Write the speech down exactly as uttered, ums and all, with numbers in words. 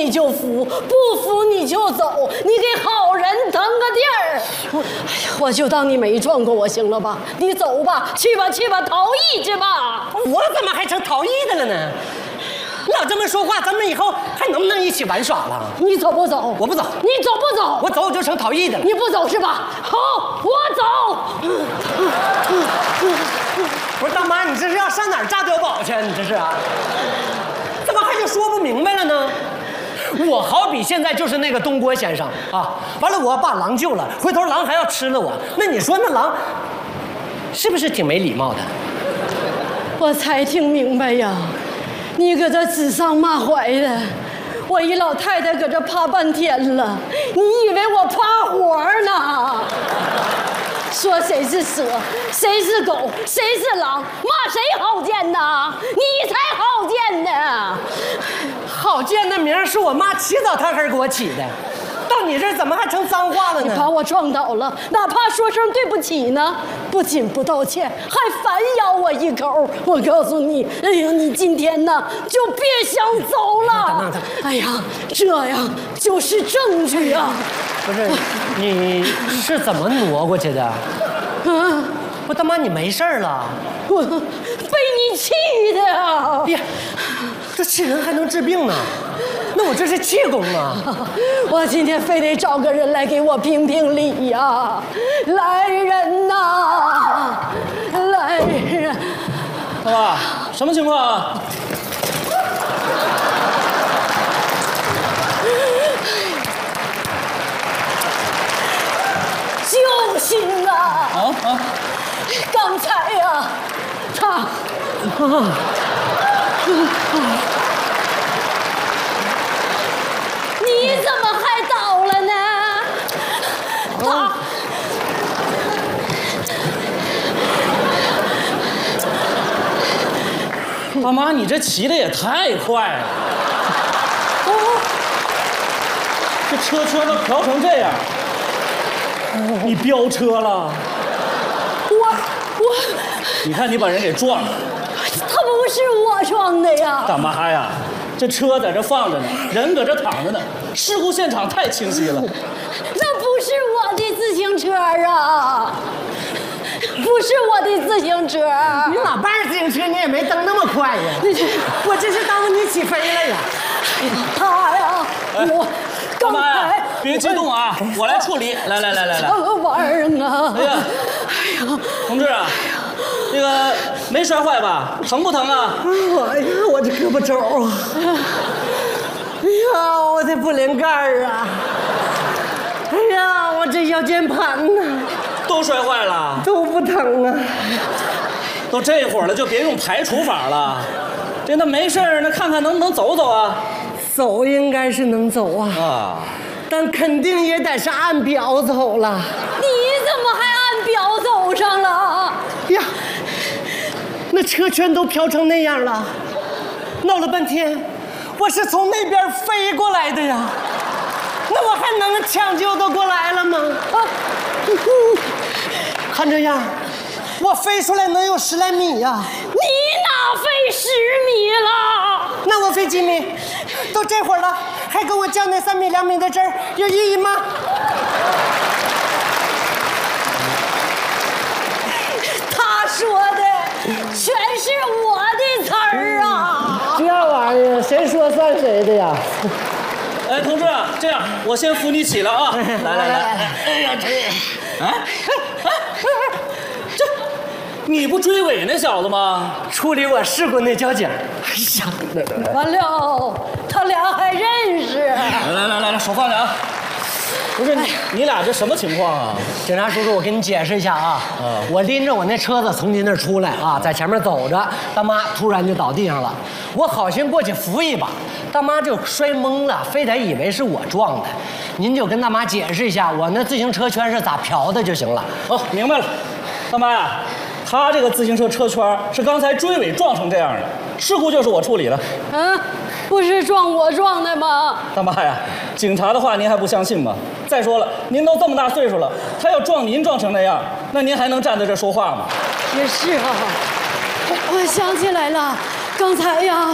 你就扶，不扶你就走，你给好人腾个地儿。哎呀，我就当你没撞过我，行了吧？你走吧，去吧去吧，逃逸去吧。 我怎么还成逃逸的了呢？老这么说话，咱们以后还能不能一起玩耍了？ 你走不走？ 我不走。 你走不走？ 我走我就成逃逸的了。 你不走是吧？好，我走。 不是大妈，你这是要上哪儿炸碉堡去？你这是啊？怎么还就说不明白了呢？我好比现在就是那个东郭先生啊，完了我把狼救了，回头狼还要吃了我，那你说那狼是不是挺没礼貌的？ 我才听明白呀，你搁这指桑骂槐的，我一老太太搁这趴半天了，你以为我趴活呢？说谁是蛇，谁是狗，谁是狼，骂谁好见呢？你才好见呢！ 好见的名儿是我妈起早贪黑给我起的，到你这儿怎么还成脏话了呢？ 你把我撞倒了，哪怕说声对不起呢，不仅不道歉，还反咬我一口。我告诉你，哎呀，你今天呢就别想走了。哎呀，这样就是证据啊！ 不是，你是怎么挪过去的？ 啊， 不，大妈，你没事了？ 我被你气的呀！ 呀，这气人还能治病呢？那我这是气功啊！ 我今天非得找个人来给我评评理呀！来人呐！来人！ 大妈，什么情况啊？ 救星啊！ 啊啊！ 刚才呀，他，啊，你怎么还倒了呢？他， 大妈，你这骑的也太快了！ 哦， 这车圈都调成这样，你飙车了？ 我我， 你看你把人给撞了。 他不是我撞的呀！ 大妈呀，这车在这放着呢，人搁这躺着呢，事故现场太清晰了。 那不是我的自行车啊！不是我的自行车。 你哪办自行车你也没蹬那么快呀？我这是耽误你起飞了呀！ 他呀，我刚大妈呀才， 别激动啊，我来处理。来来来来来。 什么玩意儿啊？ 哎呀， 哎呀， 同志啊，这个没摔坏吧？疼不疼啊？ 哎呀，我这胳膊肘啊！哎呀，我这不灵盖儿啊！哎呀，我这腰间盘呐， 都摔坏了， 都不疼啊！ 都这会儿了，就别用排除法了。这那没事儿，那看看能不能走走啊？ 走应该是能走啊， 啊， 但肯定也得是按表走了。 你怎么还按表走上了？ 呀，那车圈都飘成那样了，闹了半天，我是从那边飞过来的呀，那我还能抢救得过来了吗？啊，看这样，我飞出来能有十来米呀、啊。 你哪飞十米了？ 那我飞几米？都这会儿了，还跟我较那三米两米的真儿，有意义吗？ 他说的全是我的词儿啊！ 这玩意儿谁说算谁的呀？ 哎，同志，这样我先扶你起来啊！来来来，哎呀这，哎哎哎，这你不追尾那小子吗？ 处理我事故那交警。哎呀， 完了，他俩还认识。 来来来来来，手放下啊！不是你你俩这什么情况啊？ 警察叔叔，我给你解释一下啊。 嗯我拎着我那车子从您那儿出来啊，在前面走着，大妈突然就倒地上了，我好心过去扶一把，大妈就摔懵了，非得以为是我撞的。您就跟大妈解释一下，我那自行车圈是咋瓢的就行了。 哦，明白了，大妈呀，他这个自行车车圈是刚才追尾撞成这样的，事故就是我处理的。 嗯，不是撞我撞的吗？ 大妈呀，警察的话您还不相信吗？再说了，您都这么大岁数了，他要撞您撞成那样，那您还能站在这说话吗？ 也是啊，我想起来了，刚才呀，